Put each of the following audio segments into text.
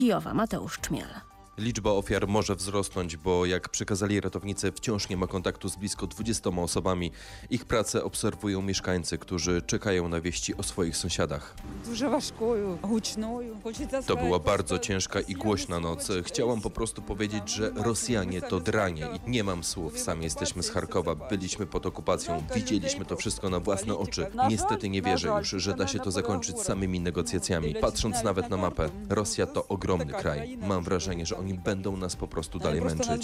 Kijowa Mateusz Czmiel. Liczba ofiar może wzrosnąć, bo jak przekazali ratownicy, wciąż nie ma kontaktu z blisko 20 osobami. Ich pracę obserwują mieszkańcy, którzy czekają na wieści o swoich sąsiadach. To była bardzo ciężka i głośna noc. Chciałam po prostu powiedzieć, że Rosjanie to dranie i nie mam słów. Sami jesteśmy z Charkowa, byliśmy pod okupacją, widzieliśmy to wszystko na własne oczy. Niestety nie wierzę już, że da się to zakończyć samymi negocjacjami. Patrząc nawet na mapę, Rosja to ogromny kraj. Mam wrażenie, że oni będą nas po prostu dalej męczyć.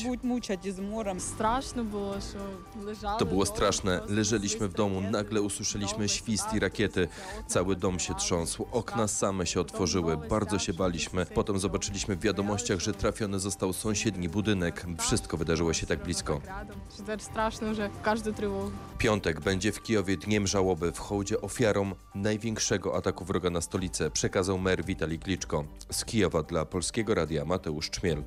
To było straszne. Leżeliśmy w domu, nagle usłyszeliśmy świst i rakiety. Cały dom się trząsł, okna same się otworzyły, bardzo się baliśmy. Potem zobaczyliśmy w wiadomościach, że trafiony został sąsiedni budynek. Wszystko wydarzyło się tak blisko. Piątek będzie w Kijowie dniem żałoby w hołdzie ofiarom największego ataku wroga na stolicę, przekazał mer Witalij Kliczko. Z Kijowa dla Polskiego Radia Mateusz Czmiel.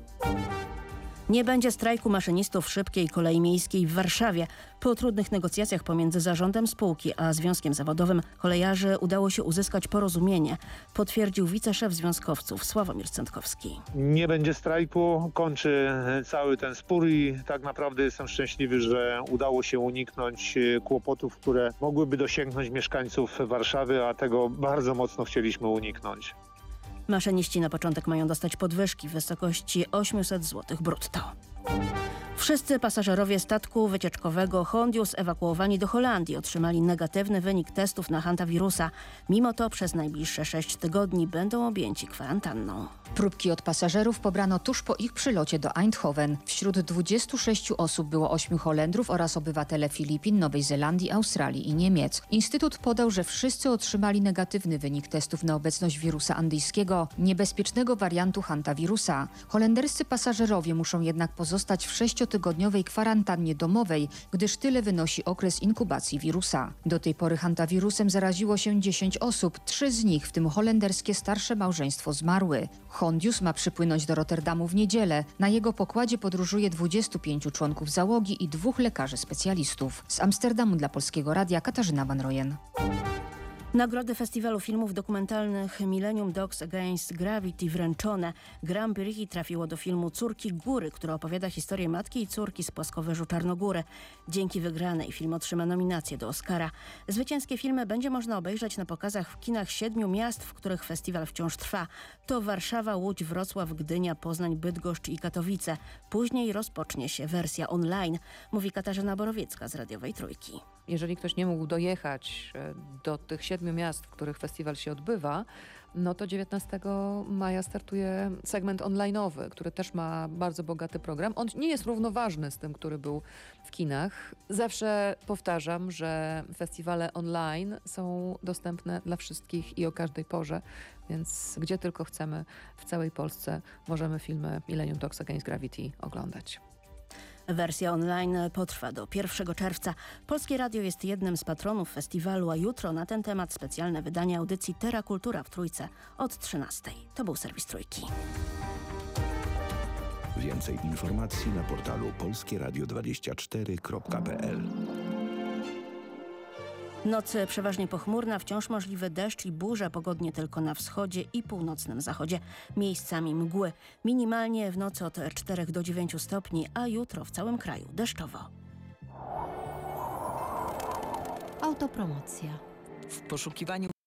Nie będzie strajku maszynistów szybkiej kolei miejskiej w Warszawie. Po trudnych negocjacjach pomiędzy zarządem spółki a związkiem zawodowym kolejarzy udało się uzyskać porozumienie, potwierdził wiceszef związkowców Sławomir Cętkowski. Nie będzie strajku, kończy cały ten spór i tak naprawdę jestem szczęśliwy, że udało się uniknąć kłopotów, które mogłyby dosięgnąć mieszkańców Warszawy, a tego bardzo mocno chcieliśmy uniknąć. Maszyniści na początek mają dostać podwyżki w wysokości 800 zł brutto. Wszyscy pasażerowie statku wycieczkowego Hondius ewakuowani do Holandii otrzymali negatywny wynik testów na hantawirusa. Mimo to przez najbliższe 6 tygodni będą objęci kwarantanną. Próbki od pasażerów pobrano tuż po ich przylocie do Eindhoven. Wśród 26 osób było 8 Holendrów oraz obywatele Filipin, Nowej Zelandii, Australii i Niemiec. Instytut podał, że wszyscy otrzymali negatywny wynik testów na obecność wirusa andyjskiego, niebezpiecznego wariantu hantawirusa. Holenderscy pasażerowie muszą jednak pozostać w 6-tygodniowej kwarantannie domowej, gdyż tyle wynosi okres inkubacji wirusa. Do tej pory hantawirusem zaraziło się 10 osób, 3 z nich, w tym holenderskie starsze małżeństwo, zmarły. Hondius ma przypłynąć do Rotterdamu w niedzielę. Na jego pokładzie podróżuje 25 członków załogi i 2 lekarzy specjalistów. Z Amsterdamu dla Polskiego Radia Katarzyna Van Royen. Nagrody Festiwalu Filmów Dokumentalnych Millennium Dogs Against Gravity wręczone. Grand Prix trafiło do filmu Córki Góry, który opowiada historię matki i córki z płaskowyżu Czarnogóry. Dzięki wygranej film otrzyma nominację do Oscara. Zwycięskie filmy będzie można obejrzeć na pokazach w kinach 7 miast, w których festiwal wciąż trwa. To Warszawa, Łódź, Wrocław, Gdynia, Poznań, Bydgoszcz i Katowice. Później rozpocznie się wersja online, mówi Katarzyna Borowiecka z Radiowej Trójki. Jeżeli ktoś nie mógł dojechać do tych 7 miast, w których festiwal się odbywa, no to 19 maja startuje segment online'owy, który też ma bardzo bogaty program. On nie jest równoważny z tym, który był w kinach. Zawsze powtarzam, że festiwale online są dostępne dla wszystkich i o każdej porze, więc gdzie tylko chcemy w całej Polsce możemy filmy Millennium Dogs Against Gravity oglądać. Wersja online potrwa do 1 czerwca. Polskie Radio jest jednym z patronów festiwalu, a jutro na ten temat specjalne wydanie audycji Terra Kultura w Trójce od 13:00. To był serwis Trójki. Więcej informacji na portalu polskieradio24.pl. Noc przeważnie pochmurna, wciąż możliwy deszcz i burze, pogodnie tylko na wschodzie i północnym zachodzie. Miejscami mgły. Minimalnie w nocy od 4 do 9 stopni, a jutro w całym kraju deszczowo. Autopromocja. W poszukiwaniu